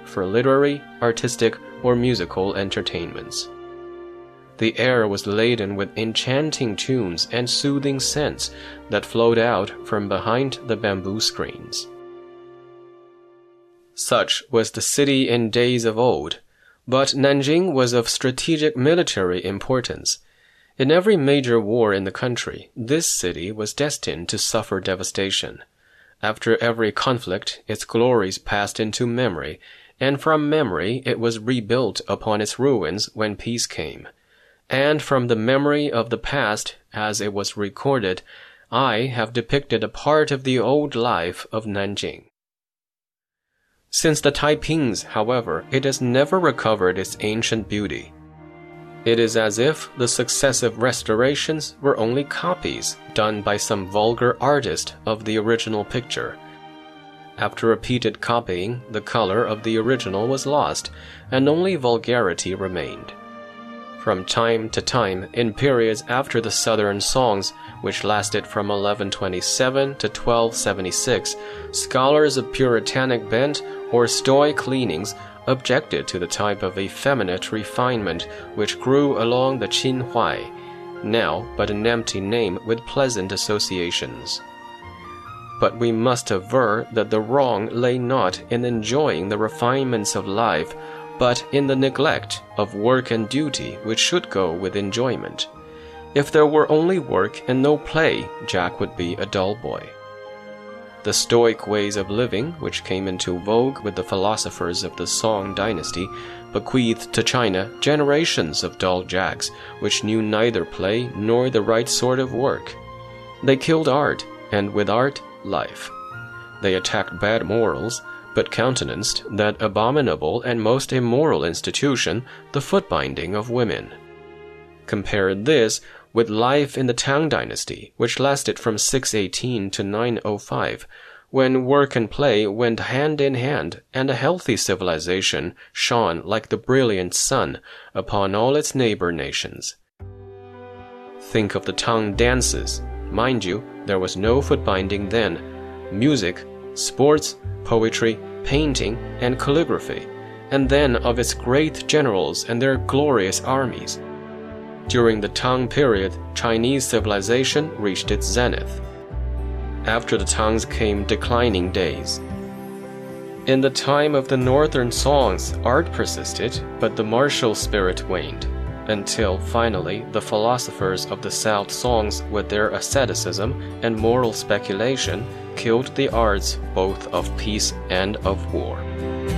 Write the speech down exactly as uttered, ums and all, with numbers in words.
for literary, artistic, or musical entertainments. The air was laden with enchanting tunes and soothing scents that flowed out from behind the bamboo screens. Such was the city in days of old, but Nanjing was of strategic military importance. In every major war in the country, this city was destined to suffer devastation. After every conflict, its glories passed into memory, and from memory it was rebuilt upon its ruins when peace came. And from the memory of the past, as it was recorded, I have depicted a part of the old life of Nanjing. Since the Taipings, however, it has never recovered its ancient beauty. It is as if the successive restorations were only copies done by some vulgar artist of the original picture. After repeated copying, the color of the original was lost, and only vulgarity remained. From time to time, in periods after the Southern Songs, which lasted from eleven twenty-seven to twelve seventy-six, scholars of Puritanic bent or Stoic leanings objected to the type of effeminate refinement which grew along the Qinhuai, now but an empty name with pleasant associations. But we must aver that the wrong lay not in enjoying the refinements of life, but in the neglect of work and duty which should go with enjoyment. If there were only work and no play, Jack would be a dull boy. The Stoic ways of living, which came into vogue with the philosophers of the Song dynasty, bequeathed to China generations of dull Jacks, which knew neither play nor the right sort of work. They killed art, and with art, life. They attacked bad morals, but countenanced that abominable and most immoral institution, the foot-binding of women. Compare this with life in the Tang dynasty, which lasted from six eighteen to nine oh five, when work and play went hand in hand, and a healthy civilization shone like the brilliant sun upon all its neighbor nations. Think of the Tang dances. Mind you, there was no foot-binding then. Music, sports, poetry, painting, and calligraphy, and then of its great generals and their glorious armies. During the Tang period, Chinese civilization reached its zenith. After the Tangs came declining days. In the time of the Northern Songs, art persisted, but the martial spirit waned, until finally the philosophers of the South Songs, with their asceticism and moral speculation, killed the arts both of peace and of war.